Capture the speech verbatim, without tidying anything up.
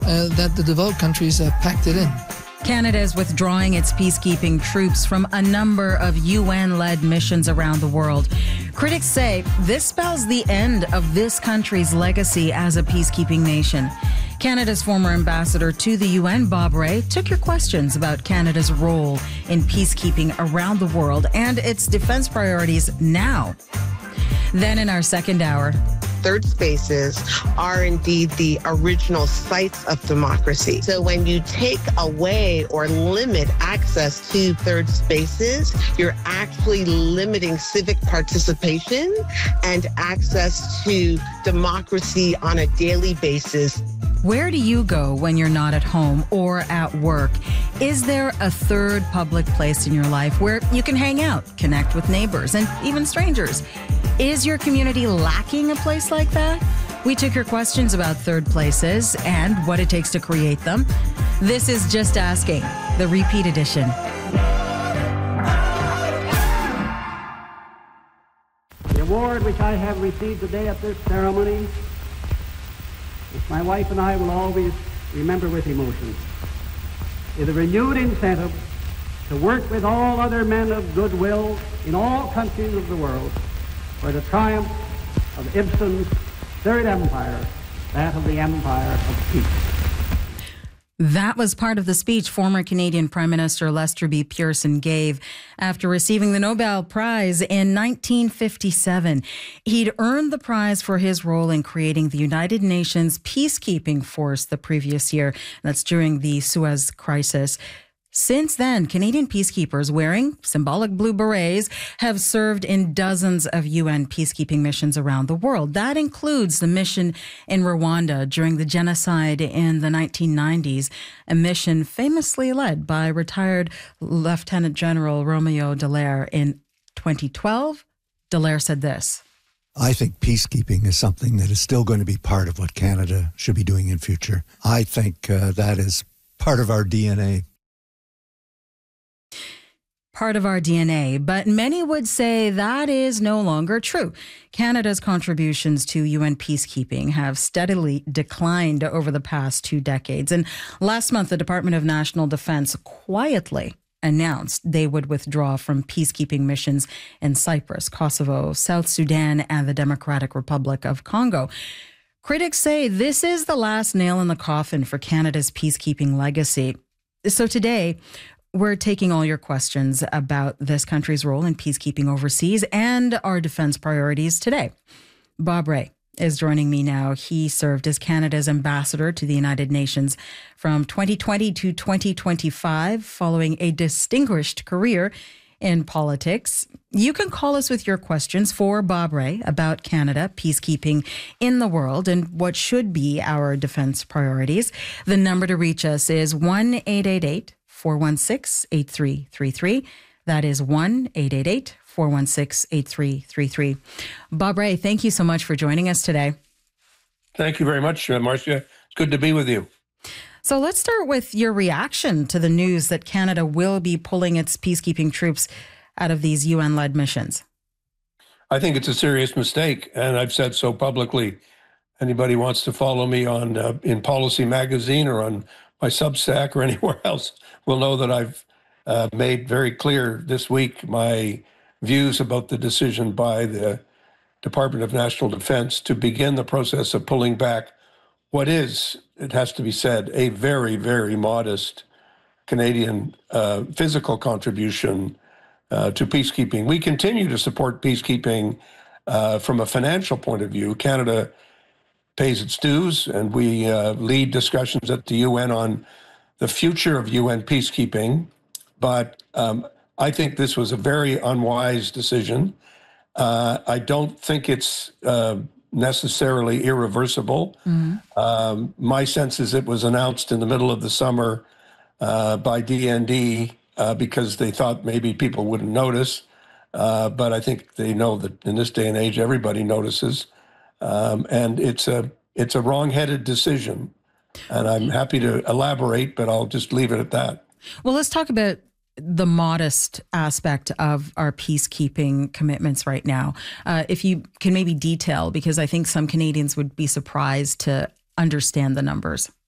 uh, that the developed countries have packed it in. Canada is withdrawing its peacekeeping troops from a number of U N-led missions around the world. Critics say this spells the end of this country's legacy as a peacekeeping nation. Canada's former ambassador to the U N, Bob Rae, took your questions about Canada's role in peacekeeping around the world and its defense priorities now. Then in our second hour, third spaces are indeed the original sites of democracy. So when you take away or limit access to third spaces, you're actually limiting civic participation and access to democracy on a daily basis. Where do you go when you're not at home or at work? Is there a third public place in your life where you can hang out, connect with neighbors, and even strangers? Is your community lacking a place like that? We took your questions about third places and what it takes to create them. This is Just Asking, the repeat edition. The award which I have received today at this ceremony, which my wife and I will always remember with emotion, is a renewed incentive to work with all other men of goodwill in all countries of the world for the triumph of Ibsen's Third Empire, that of the Empire of Peace. That was part of the speech former Canadian Prime Minister Lester B. Pearson gave after receiving the Nobel Prize in nineteen fifty-seven. He'd earned the prize for his role in creating the United Nations peacekeeping force the previous year. That's during the Suez Crisis. Since then, Canadian peacekeepers wearing symbolic blue berets have served in dozens of U N peacekeeping missions around the world. That includes the mission in Rwanda during the genocide in the nineteen nineties, a mission famously led by retired Lieutenant General Romeo Dallaire. In twenty twelve, Dallaire said this. I think peacekeeping is something that is still going to be part of what Canada should be doing in future. I think uh, that is part of our D N A. Part of our D N A, but many would say that is no longer true. Canada's contributions to U N peacekeeping have steadily declined over the past two decades. And last month, the Department of National Defense quietly announced they would withdraw from peacekeeping missions in Cyprus, Kosovo, South Sudan, and the Democratic Republic of Congo. Critics say this is the last nail in the coffin for Canada's peacekeeping legacy. So today, we're taking all your questions about this country's role in peacekeeping overseas and our defense priorities today. Bob Rae is joining me now. He served as Canada's ambassador to the United Nations from twenty twenty to twenty twenty-five, following a distinguished career in politics. You can call us with your questions for Bob Rae about Canada, peacekeeping in the world, and what should be our defense priorities. The number to reach us is one eight eight eight, four one six, eight three three three. That is one eight eight eight, four one six, eight three three three. Bob Rae, thank you so much for joining us today. Thank you very much, uh, Marcia. It's good to be with you. So let's start with your reaction to the news that Canada will be pulling its peacekeeping troops out of these U N-led missions. I think it's a serious mistake, and I've said so publicly. Anybody wants to follow me on uh, in Policy Magazine or on my Substack or anywhere else will know that I've uh, made very clear this week my views about the decision by the Department of National Defense to begin the process of pulling back what is, it has to be said, a very, very modest Canadian uh, physical contribution uh, to peacekeeping. We continue to support peacekeeping uh, from a financial point of view. Canada pays its dues, and we uh, lead discussions at the U N on the future of U N peacekeeping. But um, I think this was a very unwise decision. Uh, I don't think it's uh, necessarily irreversible. Mm-hmm. Um, my sense is it was announced in the middle of the summer uh, by D N D uh, because they thought maybe people wouldn't notice. Uh, but I think they know that in this day and age, everybody notices. Um, and it's a it's a wrong-headed decision. And I'm happy to elaborate, but I'll just leave it at that. Well, let's talk about the modest aspect of our peacekeeping commitments right now. Uh, if you can maybe detail, because I think some Canadians would be surprised to understand the numbers.